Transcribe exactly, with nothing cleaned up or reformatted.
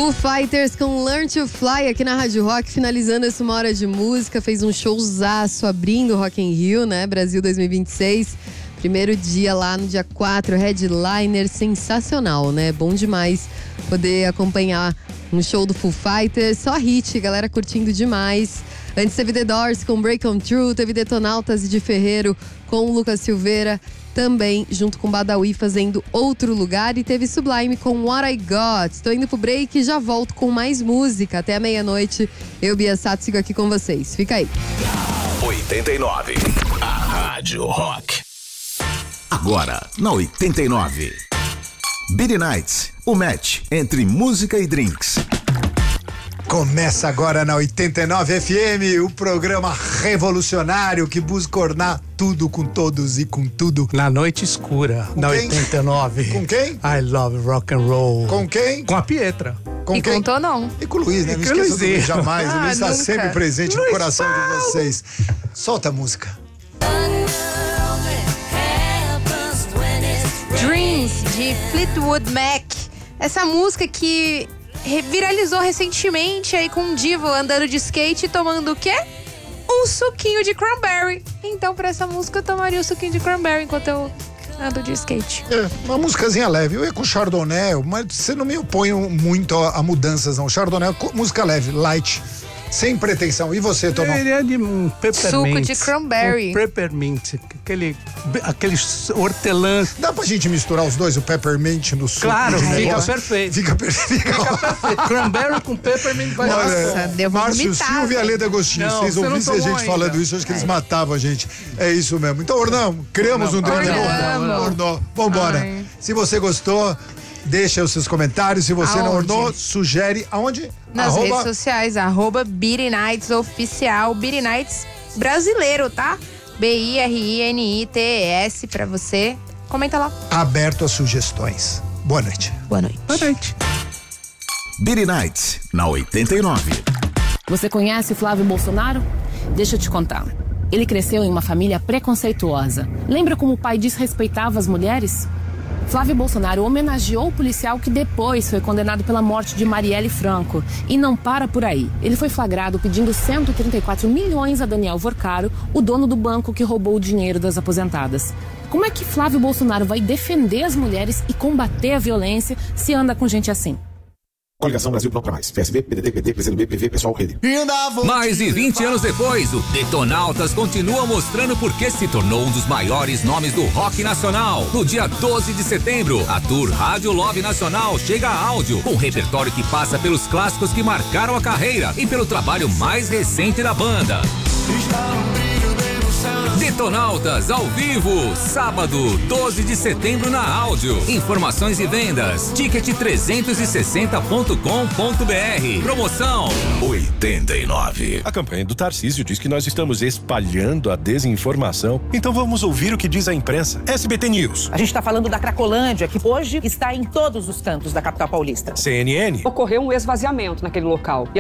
Foo Fighters com Learn to Fly aqui na Rádio Rock, finalizando essa uma hora de música. Fez um showzaço abrindo o Rock in Rio, né? Brasil dois mil e vinte e seis. Primeiro dia lá no dia quatro, headliner sensacional, né? Bom demais poder acompanhar um show do Foo Fighters. Só hit, galera curtindo demais. Antes teve The Doors com Break On Through, teve Detonautas e de Ferreiro com o Lucas Silveira, também junto com Badawi fazendo Outro Lugar, e teve Sublime com What I Got. Estou indo pro break e já volto com mais música. Até a meia-noite, eu, Bia Sato, sigo aqui com vocês. Fica aí. oitenta e nove, a Rádio Rock. Agora, na oitenta e nove. Beat Nights, o match entre música e drinks. Começa agora na oitenta e nove F M, o programa revolucionário que busca ornar tudo com todos e com tudo. Na noite escura, com na quem? oitenta e nove. Com quem? I love rock and roll. Com quem? Com a Pietra. Com e quem? contou não. E com o Luiz, né? E Não com esqueça do Luiz jamais. Ah, o Luiz está nunca. sempre presente Luiz no coração Paulo. de vocês. Solta a música. Dreams, de Fleetwood Mac. Essa música que viralizou recentemente aí com um divo andando de skate e tomando o quê? Um suquinho de cranberry. Então, pra essa música, eu tomaria o suquinho de cranberry enquanto eu ando de skate. É, uma musicazinha leve. Eu ia com Chardonnay, mas você não me opõe muito a, a mudanças, não. Chardonnay, música leve, light, sem pretensão. E você, Tomão? Ele é de um peppermint. Suco de cranberry. Um peppermint, aquele, aquele hortelã. Dá pra gente misturar os dois, o peppermint no suco? Claro, de fica negócio? perfeito. Fica perfeito. Fica perfeito. Cranberry com peppermint vai Olha, Nossa, deu uma Márcio vomitada. Silva e a Leda Agostinho. Não, Se vocês você não ouvissem a tomou gente ainda. falando isso, acho que eles matavam a gente. É isso mesmo. Então, ornamos, criamos um drink. Ornamos. Ornou. Vambora. Ai. Se você gostou, deixa os seus comentários. Se você não Aonde? ornou, sugere. Aonde? Nas Arroba... redes sociais, arroba Beat Nights Oficial, Beat Nights brasileiro, tá? B I R I N I T E S pra você. Comenta lá. Aberto a sugestões. Boa noite. Boa noite. Boa noite. Beat Nights, na oitenta e nove. Você conhece Flávio Bolsonaro? Deixa eu te contar. Ele cresceu em uma família preconceituosa. Lembra como o pai desrespeitava as mulheres? Flávio Bolsonaro homenageou o policial que depois foi condenado pela morte de Marielle Franco. E não para por aí. Ele foi flagrado pedindo cento e trinta e quatro milhões a Daniel Vorcaro, o dono do banco que roubou o dinheiro das aposentadas. Como é que Flávio Bolsonaro vai defender as mulheres e combater a violência se anda com gente assim? Coligação Brasil Bloco pra Mais. P S B, P D T, P T, P C do B, P V, Pessoal, Rede. Mais de vinte anos depois, o Detonautas continua mostrando por que se tornou um dos maiores nomes do rock nacional. No dia doze de setembro, a Tour Rádio Love Nacional chega a áudio, com um repertório que passa pelos clássicos que marcaram a carreira e pelo trabalho mais recente da banda. Detonautas ao vivo, sábado, doze de setembro na áudio. Informações e vendas, ticket trezentos e sessenta ponto com ponto b r. Promoção oitenta e nove. A campanha do Tarcísio diz que nós estamos espalhando a desinformação. Então vamos ouvir o que diz a imprensa. S B T News. A gente está falando da Cracolândia, que hoje está em todos os cantos da capital paulista. C N N. Ocorreu um esvaziamento naquele local.